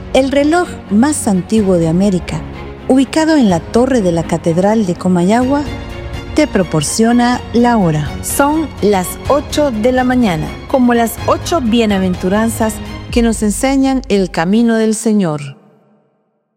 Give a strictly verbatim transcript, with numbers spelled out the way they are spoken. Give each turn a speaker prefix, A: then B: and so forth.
A: El reloj más antiguo de América, ubicado en la torre de la Catedral de Comayagua, te proporciona la hora. Son las ocho de la mañana, como las ocho bienaventuranzas que nos enseñan el camino del Señor.